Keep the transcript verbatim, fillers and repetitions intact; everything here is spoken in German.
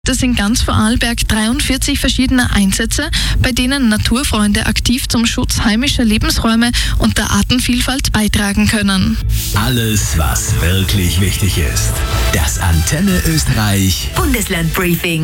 Das sind ganz Vorarlberg dreiundvierzig verschiedene Einsätze, bei denen Naturfreunde aktiv zum Schutz heimischer Lebensräume und der Artenvielfalt beitragen können. Alles, was wirklich wichtig ist. Das Antenne Österreich Bundesland Briefing.